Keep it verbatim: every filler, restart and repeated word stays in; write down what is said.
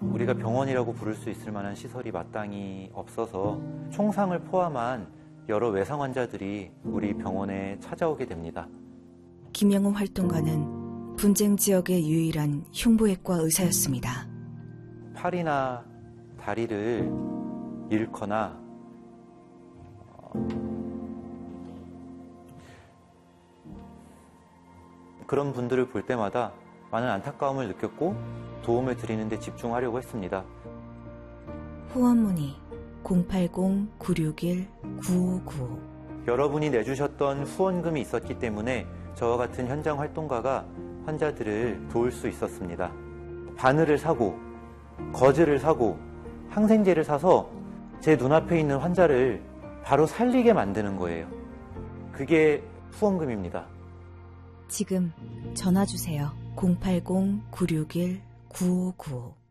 우리가 병원이라고 부를 수 있을 만한 시설이 마땅히 없어서 총상을 포함한 여러 외상 환자들이 우리 병원에 찾아오게 됩니다. 김영호 활동가는 분쟁 지역의 유일한 흉부외과 의사였습니다. 팔이나 다리를 잃거나 어, 그런 분들을 볼 때마다 많은 안타까움을 느꼈고 도움을 드리는 데 집중하려고 했습니다. 후원 문의 공팔공 구육일 구오구오. 여러분이 내주셨던 후원금이 있었기 때문에 저와 같은 현장 활동가가 환자들을 도울 수 있었습니다. 바늘을 사고 거즈를 사고 항생제를 사서 제 눈앞에 있는 환자를 바로 살리게 만드는 거예요. 그게 후원금입니다. 지금 전화 주세요. 공팔공 구육일 구오구오.